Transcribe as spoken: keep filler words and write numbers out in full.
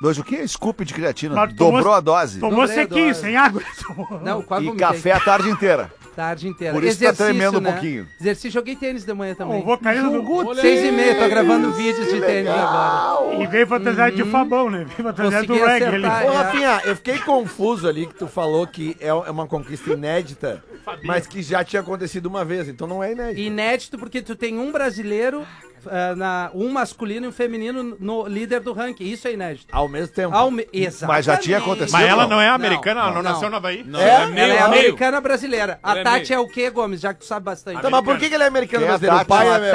Dois o quê? Scoop de creatina. Mas tomou- Dobrou a dose. Tomou Dobrei a sequinho, dose. sem água. Não, quase E vomitei. café a tarde inteira. Tarde inteira. Por isso tá tremendo um pouquinho. Exercício, joguei tênis de manhã também. Eu vou cair no... Seis e meia, tô gravando vídeos de tênis agora. E veio fantasiado de Fabão, né? Veio fantasiado do Consegui reggae ali. acertar, Ô, é. Rafinha, eu fiquei confuso ali que tu falou que é é uma conquista inédita, mas que já tinha acontecido uma vez, então não é inédito. Inédito porque tu tem um brasileiro, ah, na, um masculino e um feminino no líder do ranking. Isso é inédito. Ao mesmo tempo. Ao me... Exatamente. Mas já tinha acontecido. Mas ela não. não é americana, ela não, não. nasceu no Havaí. Não, É? é Ela meio, é meio. americana brasileira. A Ela é Tati meio. é o quê, Gomes? Já que tu sabe bastante. Tá, mas por que que ele é americano Quem é a brasileiro? O Tati? pai A é